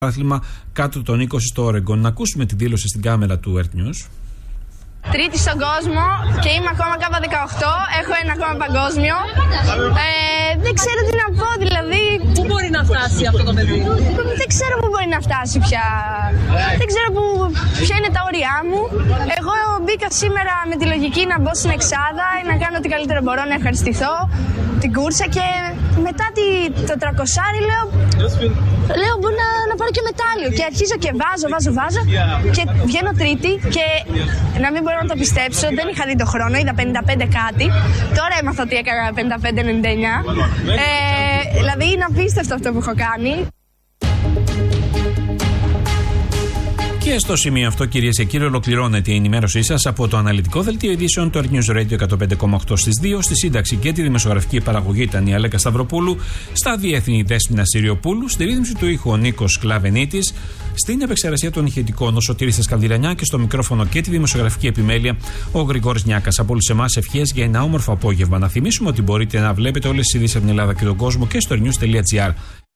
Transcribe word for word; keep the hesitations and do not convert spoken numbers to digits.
άθλημα κάτω των είκοσι στο Όρεγκον. Να ακούσουμε τη δήλωση στην κάμερα του Earth News. Τρίτη στον κόσμο και είμαι ακόμα κάπα δεκαοκτώ, έχω ένα ακόμα παγκόσμιο. Ε, δεν ξέρω τι να πω, δηλαδή. Πού μπορεί να φτάσει αυτό το παιδί? Δεν ξέρω πού μπορεί να φτάσει πια. Δεν ξέρω που, ποια είναι τα όρια μου. Εγώ μπήκα σήμερα με τη λογική να μπω στην εξάδα, να κάνω ό,τι καλύτερο μπορώ, να ευχαριστηθώ την κούρσα και μετά τη, το τριακοσάρι λέω, λέω μπορεί να, να πάρω και μετάλλιο. Και αρχίζω και βάζω, βάζω, βάζω και βγαίνω τρίτη και να μην μπορώ να το πιστέψω, δεν είχα δει το χρόνο, είδα πενήντα πέντε κάτι. Τώρα έμαθα ότι έκανα πενήντα πέντε ενενήντα εννιά. Ε, δηλαδή είναι απίστευτο αυτό που έχω κάνει. Και στο σημείο αυτό, κυρίες και κύριοι, ολοκληρώνεται η ενημέρωσή σας από το αναλυτικό δελτίο ειδήσεων του Earth News Radio εκατόν πέντε κόμμα οκτώ στις δύο. Στη σύνταξη και τη δημοσιογραφική παραγωγή ήταν η Αλέκα Σταυροπούλου. Στα διεθνή η Δέσποινα Συριοπούλου. Στη ρύθμιση του ήχου ο Νίκος Κλαβενίτης. Στην επεξεργασία των ηχητικών ο Σωτήρης Σκανδυλανιά και στο μικρόφωνο και τη δημοσιογραφική επιμέλεια ο Γρηγόρης Νιάκας. Από όλους εμάς ευχές για ένα όμορφο απόγευμα. Να θυμίσουμε ότι μπορείτε να βλέπετε όλες τις ειδήσεις από την Ελλάδα και τον κόσμο και στο earthnews τελεία gr.